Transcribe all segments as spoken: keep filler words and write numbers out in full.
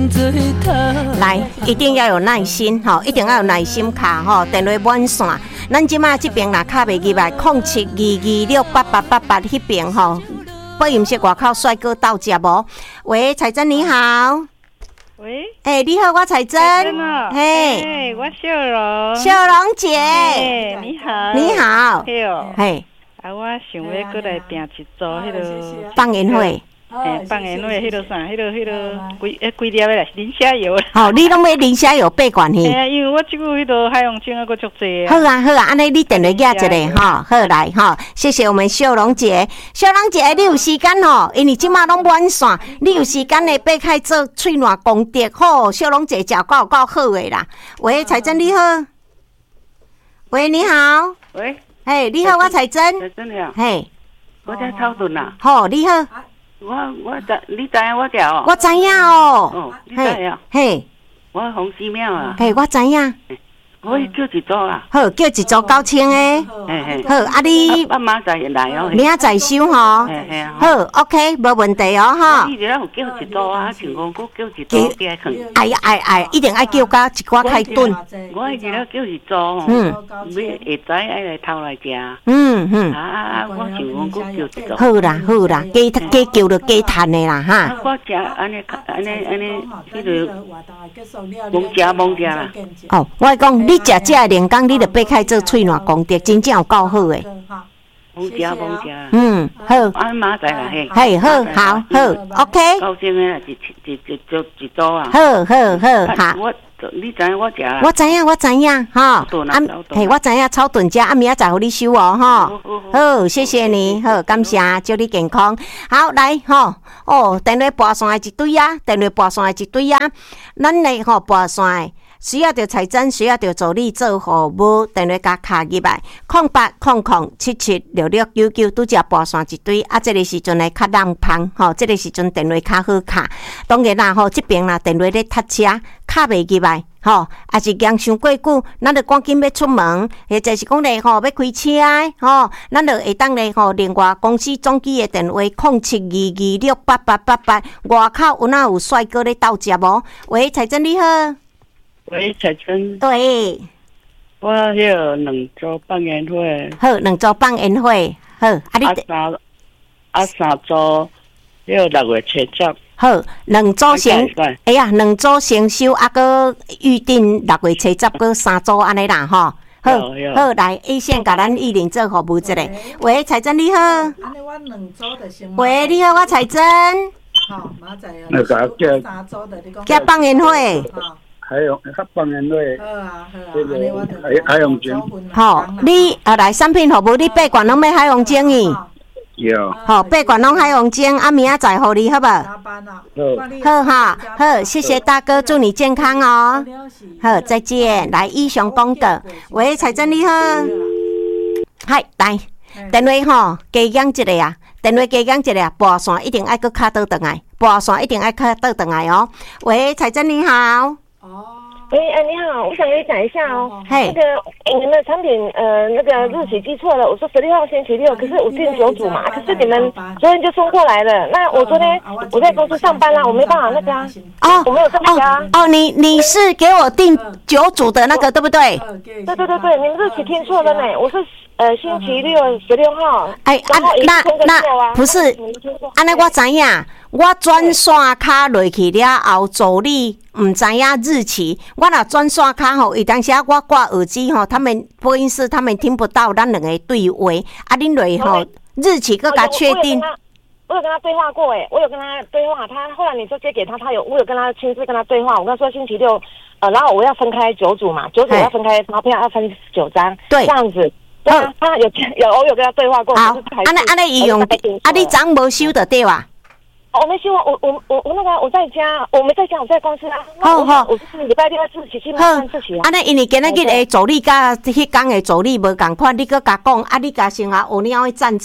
来，一定要有耐心吼，一定要有耐心卡吼，电话满线。咱即马这边若卡袂入来，零七二二六八八八八迄边吼，播音室外口帅哥到家无？喂，彩珍你好。 喂， 哎、欸，你好，我彩珍。 嘿，嘿，我秀荣。 秀荣姐。 哎，你好。 你好。 嘿哦。 嘿。 啊，我想要过来订一组迄个放烟花。 嘿，放烟花，迄个啥，迄个迄个几诶几粒诶啦，磷虾油。 好，你拢要磷虾油八罐去。 嘿啊，因为我即久迄个海洋精啊，佫足济啊。 好啊，好啊，安尼你电话寄一个吼，好来吼，谢谢我们秀荣姐。秀荣姐，你有时间吼？因为即马拢满线，你有时间来爬开做喙暖功德吼。秀荣姐食够够好诶啦。喂，彩珍你好。喂，你好。 喂。 嘿，你好，我彩珍。 彩珍好。 嘿。 我在草屯啦。 好，你好。 我我知，你知影我条哦？ 我知影哦。 哦，你知影？ 嘿， 我红寺庙啊。 嘿，我知影。 我叫一组啦。 好，叫一组九千诶。 嘿嘿。 好，啊你。 我明仔来哦。 明仔收吼。 嘿嘿。 好 ，OK， 无问题哦，哈。 你若有叫一组啊，像讲佫叫一组加放。 哎呀哎哎，一定爱叫甲一寡开顿。 我迄日叫一组， 嗯， 要下早爱来偷来食。 嗯嗯。 啊啊！我想讲佫叫一组。 好啦好啦，加加叫就加趁的啦哈。 我食安尼安尼安尼，迄个蒙食蒙食啦。 哦，我讲你食这连工，你就爬开做喙暖功德，真正有够好诶。 蒙食蒙食。 嗯，好。 啊，明仔啦嘿。 嘿，好好好 ，OK。 高兴诶，一一一一组一组啊。 好好好，好。 我你知影我食啦。 我知影，我知影，哈。啊，嘿，我知影草屯食，啊，明仔载互你收哦，哈。好，谢谢你，好，感谢，祝你健康。好，来，吼，哦，电话拨线诶一堆啊，电话拨线诶一堆啊，咱咧吼拨线诶。需要着财政，需要着助理做服务，电话甲卡入来，空八空空七七六六九九，拄则拨线一堆，啊，这个时阵来较人芳，吼，这个时阵电话较好卡。当然啦，吼，这边啦电话咧塞车，卡袂入来，吼，也是讲伤过久，咱着赶紧要出门，或者是讲咧吼要开车诶，吼，咱着会当咧吼另外公司总机诶电话零七二二六八八八八，外口有哪有帅哥咧斗食无？喂，财政你好。 喂，彩珍。 对， 我迄个两组放烟花。 好，两组放烟花。好，啊你。 啊三啊三组，迄个六月七十。 好，两组先。哎呀，两组先收，啊个预定六月七十个三组安尼啦，吼。好，好来，一线甲咱一零做服务一下。喂，彩珍你好。安尼我两组就先。喂，你好，我彩珍。 好，马仔啊。 那个叫三组的，你讲。 叫放烟花。 还有较放烟花， 好啊好啊，安尼我就海海洋精。 好，你啊来产品服务，你八罐拢要海洋精去。 有。 好，八罐拢海洋精，啊明仔载互你好无？好哈，好，谢谢大哥，祝你健康哦。好，再见。来，英雄功德，喂，彩珍你好。嗨，来，电话吼，加讲一个啊，电话加讲一个啊，拨线一定爱搁卡倒转来，拨线一定爱卡倒转来哦。喂，彩珍你好。 哦，喂，哎，你好，我想跟你讲一下哦， 嘿， 那个你们的产品，呃，那个日期记错了，我说十六号星期六，可是我订九组嘛，可是你们昨天就送过来了，那我昨天我在公司上班啦，我没办法那个啊，哦，我没有这个啊， 哦，你你是给我订九组的那个对不对？ 对对对对，你们日期听错了呢，我是呃星期六十六号， 哎啊，那那不是，安尼我知影。我转线卡落去了后，助理唔知影日期。我若转线卡吼，有当时啊，我挂耳机吼，他们播音室他们听不到咱两个对话。啊，恁落吼日期搁甲确定。 我有跟他对话过诶，我有跟他对话，他后来你就接给他，他有我有跟他亲自跟他对话。我跟他说星期六，呃，然后我要分开九组嘛，九组要分开，发票要分九张， 对， 这样子。对啊，他有有我有跟他对话过。 好，安尼安尼伊用，啊，你昨无收就对哇？ 我没休啊，我我我我那个我在家，我没在家，我在公司啊。 好好， 我是礼拜六自己去慢慢自己啊。 安尼因为今仔日的助理甲迄天的助理无共款，你搁甲讲，啊，你甲先啊，有鸟的赞字，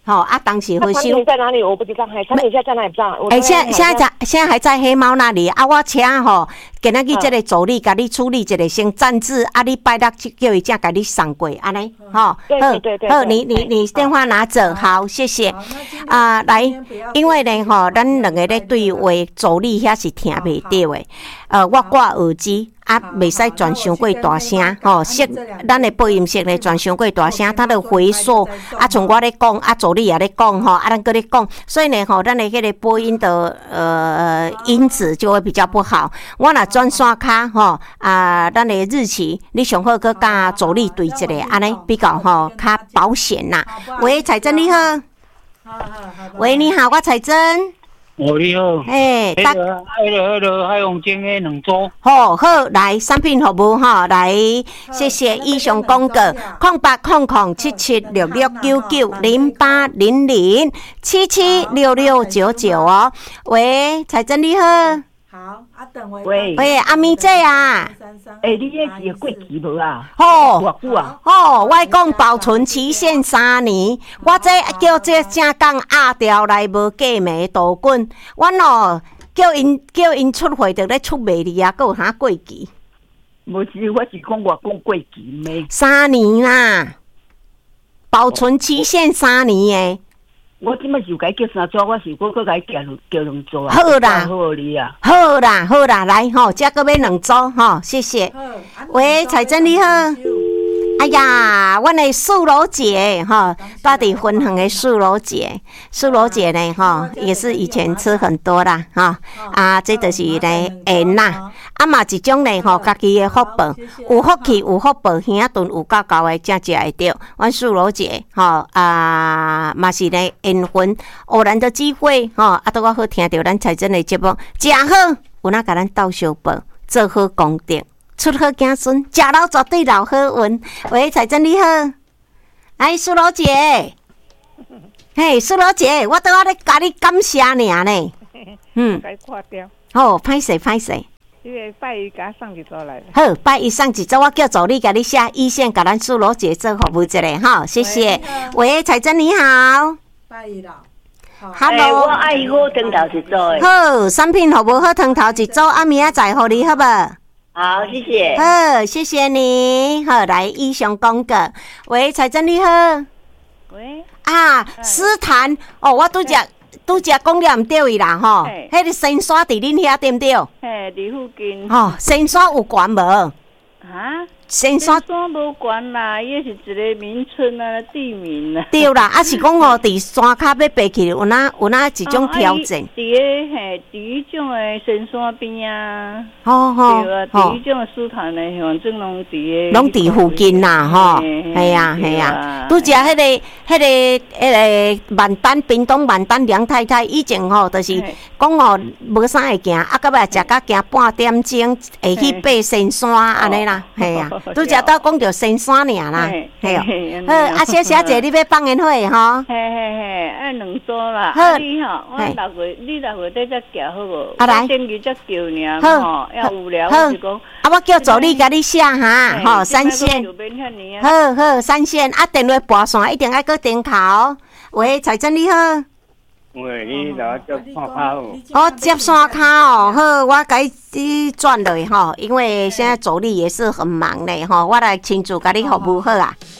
好啊，当时回收。 产品在哪里？我不知道，还产品现在在哪里不知道。 哎，现在现在在现在还在黑猫那里啊！我请吼，今仔日这个助理甲你处理一个先暂时，啊，你拜六叫伊才甲你送过，安尼吼。 对对对对。 好，你你你电话拿着，好，谢谢。啊，来，因为呢吼，咱两个咧对话，助理遐是听袂到的。呃，我挂耳机。啊，袂使转伤过大声，吼，色咱的播音室咧转伤过大声，它的回溯啊，从我咧讲，啊，助理也咧讲，吼，啊，咱搁咧讲，所以呢，吼，咱的迄个播音的呃音质就会比较不好。我若转线卡，吼，啊，咱的日期，你上好搁甲助理对一下，安尼比较吼较保险啦。喂，彩珍你好，喂，你好，我彩珍。 哦，你好， 哎， 迄个、迄个、迄个海洋精的两组， 好好来产品服务哈，来谢谢以上广告，空八空空七七六六九九零八零零七七六六九九哦。喂，彩珍你好， 好，啊等我。 喂喂，阿咪姐啊， 诶、欸，你迄是过期无啊？ 好， 偌久啊？ 哦，我讲保存期限三年，我这叫这正讲压掉来无过霉豆滚，阮哦叫因叫因出货就咧出卖哩啊，还有啥过期？ 无是，我是讲我讲过期咩？ 三年啦，保存期限三年诶。 我即摆是有该叫三组，我是我搁该叫叫两组啊。 好啦， 好你啊。 好啦，好啦，来吼，这个要两组吼，谢谢。喂，彩珍你好。哎呀，阮的素楼姐哈，到底分行的素楼姐，素楼姐呢哈，也是以前吃很多啦哈，啊，这就是呢缘啦，啊嘛一种呢吼，家己的福报，有福气有福报，耳顿有够够的才食会着。阮素楼姐哈啊，嘛是呢缘分，偶然的机会哈，啊，都我好听到咱彩珍的节目，真好，有哪甲咱斗相报，做好功德。出好子孙，食老绝对老好运。喂，彩珍你好，哎，苏老姐，嘿，苏老姐，我都要咧甲你感谢你呢。嗯， 该挂掉。 哦，歹势歹势。 因为拜一甲送一组来。 好，拜一送一组，我叫助理甲你写意线，甲咱苏老姐做服务一下哈，谢谢。喂，彩珍你好。 拜一啦。 Hello，欸、 我爱好汤头一组的。 好，产品服务好汤头一组，啊，明仔载互你好不？ 好，谢谢。 好，谢谢你。好，来以上广告。喂，彩珍你好。 喂。 啊，斯坦哦，我拄只拄只讲了毋对伊啦吼。迄个神山伫恁遐对毋对？ 嘿，伫附近。 哦，神山有悬无？ 啊？ 神山山无悬啦，伊是一个名村啊，地名啊。 对啦，啊是讲吼，伫山骹要爬起有哪有哪一种挑战？ 伫个嘿，伫迄种诶深山边啊。 好好。 对啊，伫迄种斯坦诶，反正拢伫个。 拢伫附近啦，吼。系啊系啊。拄只迄个迄个迄个万丹屏东万丹梁太太以前吼，就是讲吼无啥会行，啊，到尾食甲行半点钟，会去爬深山安尼啦，系啊。拄只倒讲着深山尔啦，系哦。好，啊，小小姐，你要放烟火吼？ 嘿嘿嘿，按两组啦。好，你吼，我六月，你六月底才行好无？ 啊来， 等于才叫尔吼，要无聊我是讲。 啊，我叫助理甲你写哈，吼，三线。好好，三线啊，电话拨线一定爱搁点考。喂，彩珍你好。 喂，你哪接线卡哦？ 哦，接线卡哦，好，我该你转落吼，因为现在助理也是很忙嘞吼，我来亲自甲你服务好啊。